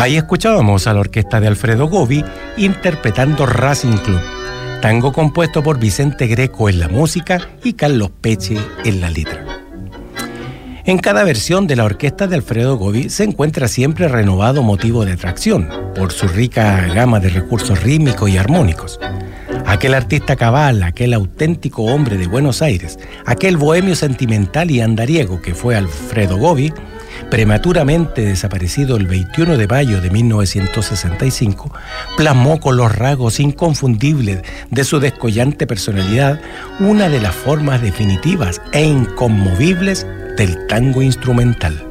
Ahí escuchábamos a la orquesta de Alfredo Gobi interpretando Racing Club, tango compuesto por Vicente Greco en la música y Carlos Peche en la letra. En cada versión de la orquesta de Alfredo Gobi se encuentra siempre renovado motivo de atracción por su rica gama de recursos rítmicos y armónicos. Aquel artista cabal, aquel auténtico hombre de Buenos Aires, aquel bohemio sentimental y andariego que fue Alfredo Gobi, prematuramente desaparecido el 21 de mayo de 1965, plasmó con los rasgos inconfundibles de su descollante personalidad una de las formas definitivas e inconmovibles del tango instrumental.